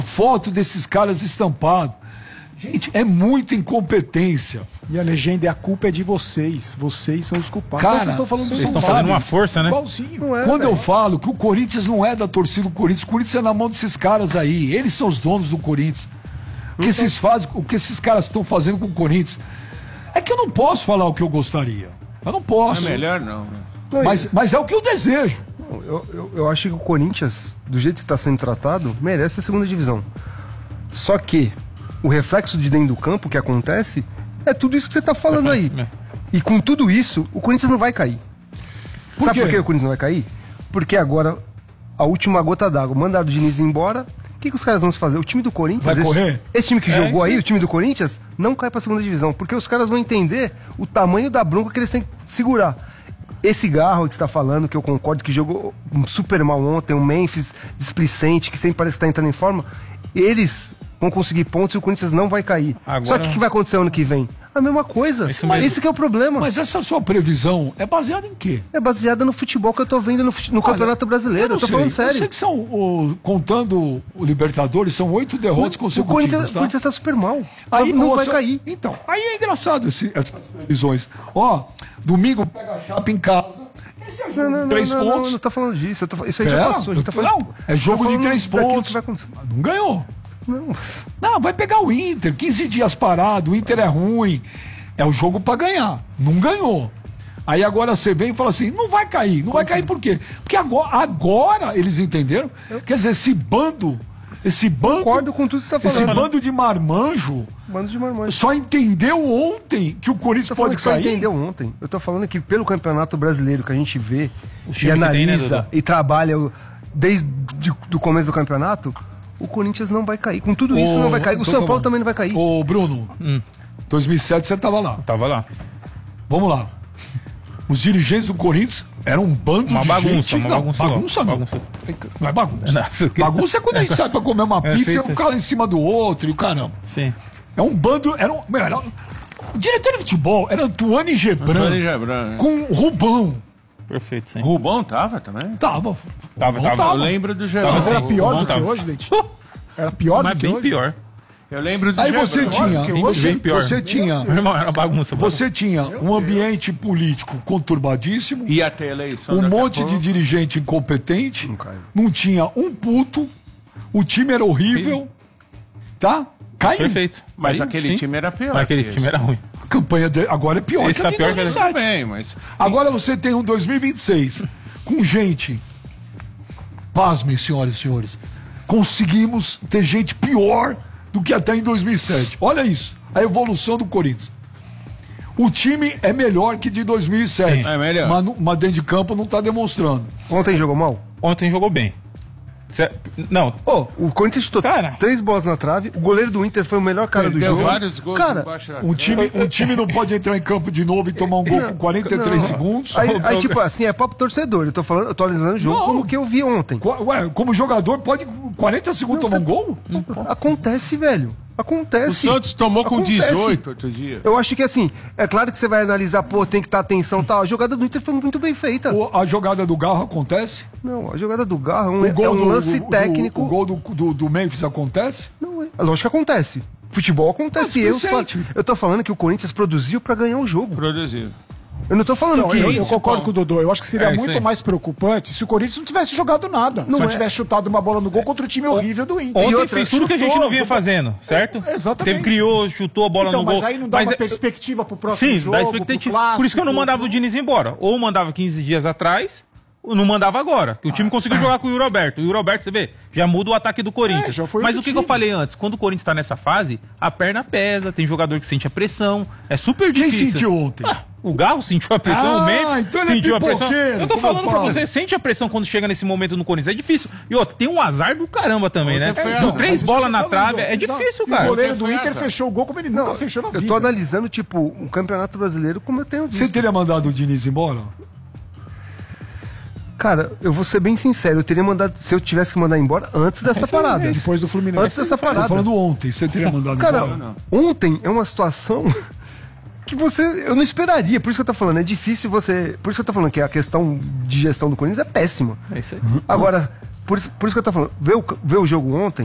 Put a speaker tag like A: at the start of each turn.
A: foto desses caras estampados. Gente, é muita incompetência.
B: E a legenda, a culpa é de vocês. Vocês são os culpados.
A: Cara,
B: vocês estão falando do
C: Vocês
B: São
C: estão
B: Paulo.
C: fazendo uma força, né?
B: Igualzinho.
D: Não é,
A: Quando
D: velho.
A: eu falo que o Corinthians não é da torcida do Corinthians, o Corinthians é na mão desses caras aí. Eles são os donos do Corinthians. O que esses caras estão fazendo com o Corinthians? É que eu não posso falar o que eu gostaria. Eu não posso.
E: É melhor não.
A: Mas é o que eu desejo.
D: Eu acho que o Corinthians, do jeito que está sendo tratado, merece a segunda divisão. Só que o reflexo de dentro do campo que acontece é tudo isso que você está falando aí. E com tudo isso, o Corinthians não vai cair. Sabe
A: quê?
D: por que o Corinthians não vai cair? Porque agora, a última gota d'água, mandaram o Diniz embora. O que os caras vão fazer? O time do Corinthians,
A: Vai correr?
D: esse time que jogou
C: sim.
D: aí, o time do Corinthians, não cai para a segunda divisão. Porque os caras vão entender o tamanho da bronca que eles têm que segurar. Esse Garro que você está falando, que eu concordo, que jogou super mal ontem, um Memphis displicente, que sempre parece que está entrando em forma, eles vão conseguir pontos e o Corinthians não vai cair.
C: Agora-
D: Só que o que vai acontecer ano que vem? A mesma coisa.
C: Isso mesmo.
D: Esse que é o problema.
A: Mas essa sua previsão é baseada em quê?
D: É baseada no futebol que eu tô vendo no Campeonato Brasileiro. Eu tô falando
A: Eu
D: sério.
A: sei que são, contando o Libertadores, são 8 derrotas
D: O
A: consecutivas,
D: Corinthians tá super mal.
A: Aí
D: não vai
A: ouça-
D: cair.
A: Então, aí é engraçado essas previsões. Ó, domingo pega a Chapa em casa. Esse é jogo de 3 pontos.
D: Não tô falando disso. Isso aí
A: Pera,
D: já passou. A gente tá falando,
A: não, é jogo
D: tô
A: de
D: falando
A: 3
D: daquilo
A: pontos.
D: que vai acontecer.
A: Não ganhou.
D: Não.
A: Não, vai pegar o Inter. 15 dias parado, o Inter é ruim. É o jogo pra ganhar. Não ganhou. Aí agora você vem e fala assim, não vai cair. Não vai cair por quê? Porque agora eles entenderam. Quer dizer, esse bando...
D: Concordo com tudo que você tá
A: Esse
D: falando.
A: bando de marmanjo
D: Bando de marmanjo.
A: só entendeu ontem que o Corinthians
D: Tô falando
A: pode
D: que só
A: cair.
D: entendeu ontem. Eu tô falando que pelo Campeonato Brasileiro que a gente vê
C: O
D: e
C: time que tem, né,
D: analisa
C: Dudu?
D: e trabalha desde o começo do campeonato, o Corinthians não vai cair. Com tudo isso, não vai cair. O
A: então
D: São
A: tá
D: Paulo
A: bom.
D: também não vai cair.
A: Ô, Bruno, 2007 você tava lá.
C: Tava lá.
A: Vamos lá. Os dirigentes do Corinthians eram um bando
C: Uma
A: de
C: bagunça,
A: gente...
C: uma
A: não,
C: bagunça.
A: bagunça não.
C: Bagunça.
A: Não é bagunça.
C: Não, isso aqui-
A: Bagunça é quando a gente sai pra comer uma
C: É,
A: pizza e
C: sei,
A: um
C: sei.
A: ficar lá em cima do outro e o caramba.
C: Sim.
A: É um bando... O diretor de futebol era Antoine Gebran
E: Antônio Gebran, né?
A: com Rubão.
C: Perfeito, sim.
E: Rubão tava também?
A: Tava.
C: Tava.
E: Eu lembro do Gebran.
B: Mas era
C: Sim,
B: pior
C: não
B: do que
C: tava.
B: hoje, Leite? Era pior
C: Mas
B: do que
C: bem
B: hoje?
C: pior.
E: Eu lembro do
A: Aí
E: Gebran.
A: você tinha...
C: Bem pior.
A: Você tinha...
C: Meu irmão, era bagunça.
A: Você tinha um ambiente político conturbadíssimo,
E: Ia ter eleição
A: um
E: daqui a
A: monte de
E: pouco.
A: dirigente incompetente,
D: caiu.
A: não tinha um puto, o time era horrível, tá? Caiu.
C: Perfeito.
E: Mas
C: Aí,
E: aquele
C: sim.
E: time era pior.
C: Mas aquele
E: que
C: time era ruim.
A: A campanha agora é pior
C: Esse
A: que a
C: tá
A: de
C: pior que a-
A: 2007.
E: Bem, mas...
A: Agora você tem um 2026 com gente, pasmem, senhoras e senhores, conseguimos ter gente pior do que até em 2007. Olha isso, a evolução do Corinthians. O time é melhor que de 2007.
C: Sim.
E: É melhor.
A: Mas dentro de campo não está demonstrando.
D: Ontem jogou mal?
C: Ontem jogou bem. Não,
D: O Corinthians chutou
C: Cara.
D: 3 bolas na trave. O goleiro do Inter foi o melhor cara do
E: Perdeu
D: jogo.
E: vários gols
D: Cara,
E: embaixo da
A: Um time não pode entrar em campo de novo e tomar um gol com 43 segundos.
D: Aí, tipo assim, é papo torcedor. Eu tô analisando o jogo
A: Não.
D: como o que eu vi ontem.
A: Ué, como jogador, pode 40 segundos tomar um gol?
D: Acontece, velho. Acontece.
E: O Santos tomou com
D: Acontece.
E: 18 outro dia.
D: Eu acho que assim, é claro que você vai analisar, pô, tem que estar atenção e tal. A jogada do Inter foi muito bem feita.
A: A jogada do Garro acontece?
D: Não, a jogada do Garro é um
A: do-
D: lance
A: do-
D: técnico.
A: O gol do Memphis acontece?
D: Não é. Lógico que acontece. Futebol acontece.
A: Mas
D: Eu,
A: suficiente.
D: eu tô falando que o Corinthians produziu pra ganhar o jogo.
E: Produzido.
D: Eu não tô falando
B: Então,
D: que.
B: eu concordo com o Dodô. Eu acho que seria
C: É isso
B: muito
C: aí.
B: mais preocupante se o Corinthians não tivesse jogado nada. Se não tivesse chutado uma bola no gol contra o time horrível do Inter.
C: Ontem
D: outra,
C: fez tudo que a gente
B: chutou,
C: não vinha
B: chutou.
C: fazendo, certo?
B: Exatamente.
C: Teve, criou, chutou a bola
B: Então,
C: no gol.
B: mas aí não dá uma
C: é-
B: perspectiva pro próximo
C: Sim,
B: jogo,
C: dá
B: pro
C: expectativa.
B: clássico.
C: Por isso que eu não mandava o Diniz embora. Ou mandava 15 dias atrás, ou não mandava agora. O time conseguiu jogar com o Yuri Alberto. O Yuri Alberto, você vê, já muda o ataque do Corinthians.
B: já foi
C: Mas
B: do
C: o que eu
B: time.
C: falei antes? Quando o Corinthians tá nessa fase, a perna pesa, tem jogador que sente a pressão. É super
A: Quem
C: difícil.
A: sentiu ontem?
C: O Garro sentiu a pressão, o Memphis
A: então ele é
C: sentiu a pressão.
A: pipoqueiro,
C: Eu tô
A: como
C: falando
A: eu
C: pra
A: falo.
C: você, sente a pressão quando chega nesse momento no Corinthians. É difícil. E outra, tem um azar do caramba também, né?
E: Ontem foi
C: Com
E: azar.
C: 3
B: Mas isso
C: bolas
B: que eu
C: na
B: tô
C: trave,
B: falando,
C: é
B: exato.
C: difícil,
B: E o
C: cara.
B: goleiro do
E: Foi
B: Inter
E: azar.
B: fechou o gol como ele nunca fechou na vida.
D: Eu tô analisando, tipo, o Campeonato Brasileiro como eu tenho visto.
A: Você teria mandado o Diniz embora?
D: Cara, eu vou ser bem sincero, eu teria mandado, se eu tivesse que mandar embora antes dessa parada.
B: Depois do Fluminense.
D: Antes dessa
A: Tô
D: parada.
A: falando ontem, você teria mandado
D: Cara,
A: embora?
D: ontem é uma situação que eu não esperaria. Por isso que eu tô falando, é difícil você. Por isso que eu tô falando que a questão de gestão do Corinthians é péssima.
C: É isso aí.
D: Agora, por isso que eu tô falando, ver o jogo ontem.